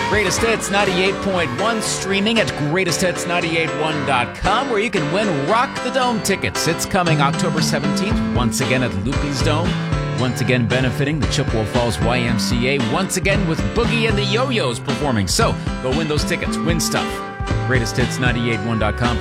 Greatest Hits 98.1, streaming at greatesthits981.com, where you can win Rock the Dome tickets. It's coming October 17th, once again at Lupe's Dome. Once again benefiting the Chippewa Falls YMCA. Once again with Boogie and the Yo-Yos performing. So go win those tickets. Win stuff. GreatestHits981.com.